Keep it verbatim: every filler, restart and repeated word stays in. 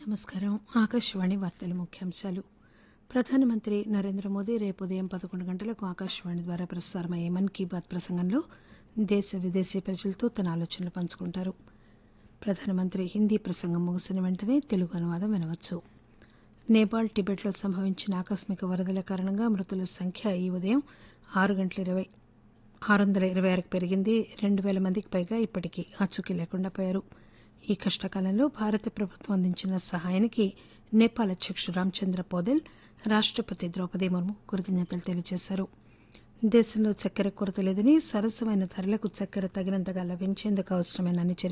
నమస్కారం. ఆకాశవాణి వార్తల ముఖ్యాంశాలు. ప్రధానమంత్రి నరేంద్ర మోదీ రేపు ఉదయం పదకొండు గంటలకు ఆకాశవాణి ద్వారా ప్రసారమయ్యే మన్ కీ బాత్ ప్రసంగంలో దేశ విదేశీ ప్రజలతో తన ఆలోచనలు పంచుకుంటారు. ప్రధానమంత్రి హిందీ ప్రసంగం ముగిసిన వెంటనే తెలుగు అనువాదం వినవచ్చు. నేపాల్, టిబెట్లో సంభవించిన ఆకస్మిక వరదల కారణంగా మృతుల సంఖ్య ఈ ఉదయం ఆరు గంటల ఇరవై ఆరు వందల ఇరవై ఆరుకు పెరిగింది. రెండు వేల మందికి పైగా ఇప్పటికీ ఆచూకీ లేకుండా పోయారు. ఈ కష్టకాలంలో భారత ప్రభుత్వం అందించిన సహాయానికి నేపాల్ అధ్యకుడు రామచంద్ర పౌదెల్ రాష్టపతి ద్రౌపది ముర్ముకు కృతజ్ఞతలు తెలియజేశారు. దేశంలో చక్కెర కొరత లేదని, సరసమైన ధరలకు చక్కెర తగినంతగా లభించేందుకు అవసరమైన అన్ని చర్యలు